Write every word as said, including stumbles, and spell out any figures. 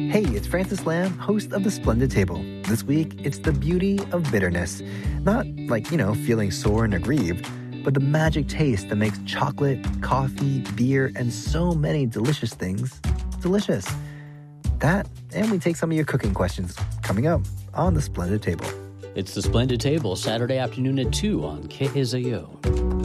Hey, it's Francis Lamb, host of The Splendid Table. This week, it's the beauty of bitterness. Not like, you know, feeling sore and aggrieved, but the magic taste that makes chocolate, coffee, beer, and so many delicious things delicious. That, and we take some of your cooking questions coming up on The Splendid Table. It's The Splendid Table, Saturday afternoon at two on K S A O.